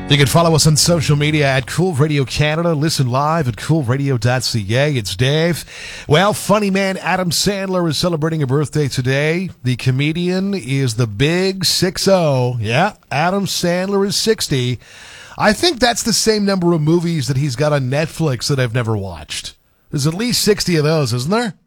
You can follow us on social media at Cool Radio Canada. Listen live at coolradio.ca. It's Dave. Well, funny man Adam Sandler is celebrating a birthday today. The comedian is the big 60. Yeah, Adam Sandler is 60. I think that's the same number of movies that he's got on Netflix that I've never watched. There's at least 60 of those, isn't there?